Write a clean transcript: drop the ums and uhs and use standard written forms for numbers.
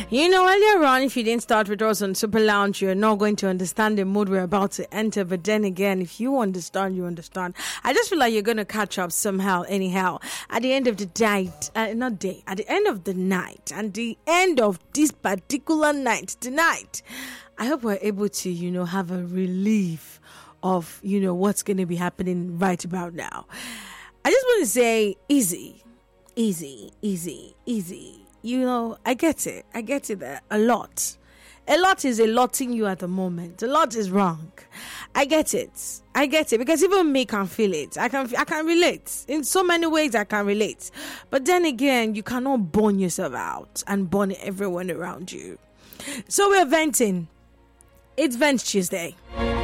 You know, earlier on, if you didn't start with us on Super Lounge, you're not going to understand the mood we're about to enter. But then again, if you understand, you understand. I just feel like you're going to catch up somehow, anyhow. At the end of the day, at the end of the night, and the end of this particular night, tonight, I hope we're able to, have a relief of, what's going to be happening right about now. I just want to say easy. I get it. I get it there a lot. A lot is allotting you at the moment. A lot is wrong. I get it because even me can feel it. I can relate. In so many ways I can relate. But then again, you cannot burn yourself out and burn everyone around you. So we're venting. It's Vent Tuesday.